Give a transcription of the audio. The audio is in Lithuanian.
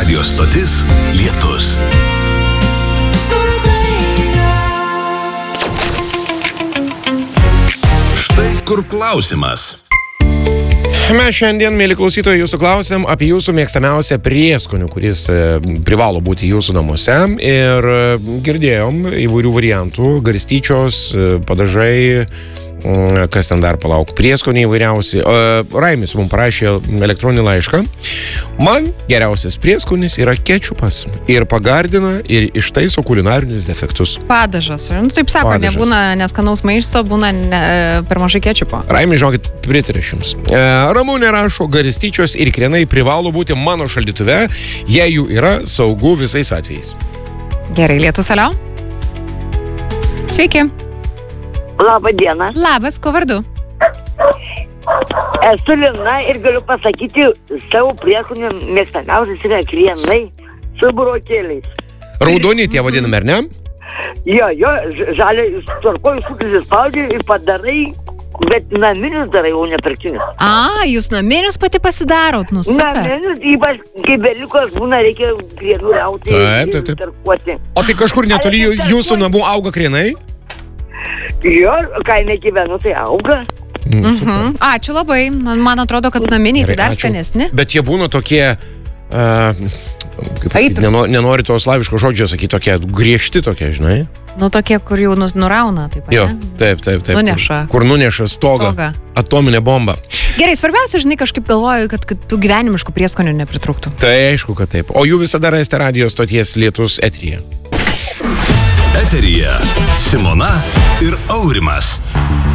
Radio stotis Lietus. Štai kur klausimas. Mes šiandien, mėly klausytojai, jūsų klausėm apie jūsų mėgstamiausią prieskonių, kuris privalo būti jūsų namuose. Ir girdėjom įvairių variantų, garstyčios, padažai, kas ten dar palauk, prieskoniai įvairiausi. Raimis mums parašė elektroninį laišką. Man geriausias prieskonis yra kečupas. Ir pagardina, ir ištaiso kulinarinius defektus. Padažas. Nu, taip sako, Padažas. Nebūna neskanaus maisto, būna per mažai kečupo. Raimis, žinokit, pritarė jums. Ramūnė rašo, garstyčios ir krienai privalo būti mano šaldytuve, jei jų yra saugu visais atvejais. Gerai, Lietus, alio. Sveiki. Labą dieną. Labas, kuo vardu? Esu Lina ir galiu pasakyti, savo prieskonių mėgstamiausias yra krienai su burokėliais. Raudoni tie vadinami, ar ne? Jo, žalia, tvarkoju šūkis įspaudži ir padarai, bet naminius darai, o ne pirktinius. Jūs naminius pati pasidarot, nu super. Naminius, ypač kai belikos būna, reikia krienų rauti Taip. ir tarkuoti. O tai kažkur netoli jūsų namų auga krienai? Jo, kaime gyvenu, tai auga. Ačiū labai. Man atrodo, kad naminiai tai dar skanesni. Bet jie būna tokie, kaip pasakyti, nenori to slaviško žodžio sakyti, tokie griežti tokie, žinai? Nu, tokie, kur jau nurauna, taip. Jo, taip. Nuneša. Kur nuneša stogą. Atominė bomba. Gerai, svarbiausia, žinai, kažkaip galvoju, kad tų gyvenimiškų prieskonių nepritrūktų. Tai aišku, kad taip. O jų visada rasite radio stoties Lietus eteryje. Eteryje Simona ir Aurimas.